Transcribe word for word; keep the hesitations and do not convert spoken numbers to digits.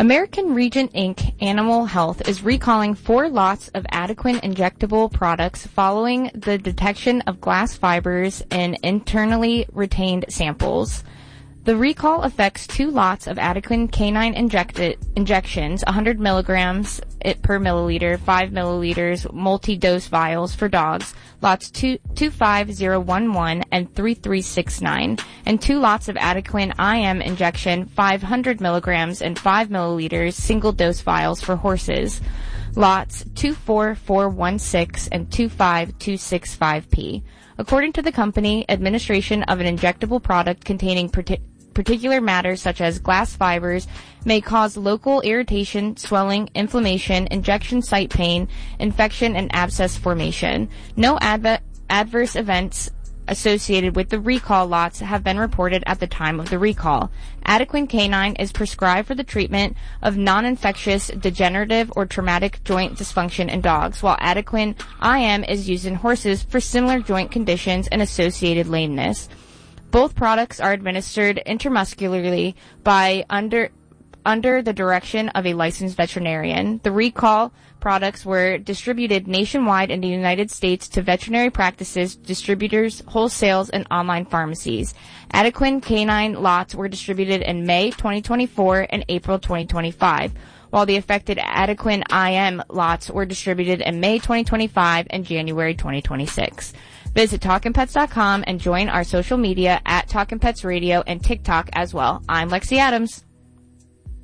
American Regent Incorporated. Animal Health is recalling four lots of Adequan injectable products following the detection of glass fibers in internally retained samples. The recall affects two lots of Adequan canine injected injections, one hundred milligrams per milliliter, five milliliters, multi-dose vials for dogs, lots two five zero one one and three three six nine, and two lots of Adequan I M injection, five hundred milligrams and five milliliters, single-dose vials for horses, lots two four four one six and two five two six five P. According to the company, administration of an injectable product containing partic- particular matter such as glass fibers may cause local irritation, swelling, inflammation, injection site pain, infection, and abscess formation. No adv- adverse events associated with the recall lots have been reported at the time of the recall. Adequan Canine is prescribed for the treatment of non-infectious, degenerative, or traumatic joint dysfunction in dogs, while Adequan I M is used in horses for similar joint conditions and associated lameness. Both products are administered intramuscularly by under under the direction of a licensed veterinarian. The recall products were distributed nationwide in the United States to veterinary practices, distributors, wholesales, and online pharmacies. Adequan canine lots were distributed in May twenty twenty-four and April twenty twenty-five, while the affected Adequan I M lots were distributed in May twenty twenty-five and January twenty twenty-six. Visit talkin pets dot com and join our social media at Talkin' Pets Radio and TikTok as well. I'm Lexi Adams.